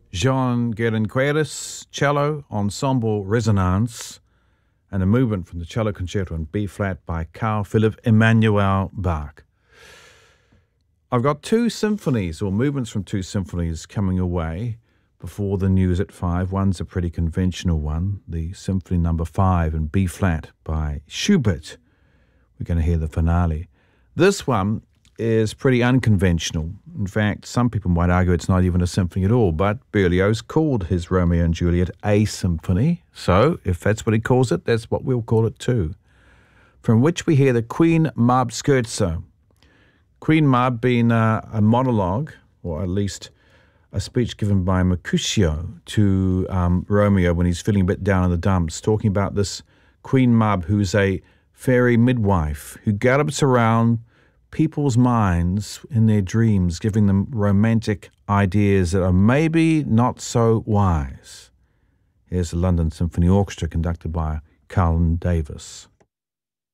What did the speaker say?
Jean Guérin-Queyras, cello, Ensemble Resonance, and a movement from the Cello Concerto in B-flat by Carl Philipp Emanuel Bach. I've got two symphonies, or movements from two symphonies, coming away before the news at 5. One's a pretty conventional one, the Symphony No. 5 in B-flat by Schubert. We're going to hear the finale. This one is pretty unconventional. In fact, some people might argue it's not even a symphony at all, but Berlioz called his Romeo and Juliet a symphony, so if that's what he calls it, that's what we'll call it too. From which we hear the Queen Mab Scherzo. Queen Mab being a monologue, or at least a speech given by Mercutio to Romeo when he's feeling a bit down in the dumps, talking about this Queen Mab who's a fairy midwife who gallops around people's minds in their dreams, giving them romantic ideas that are maybe not so wise. Here's the London Symphony Orchestra conducted by Carlton Davis.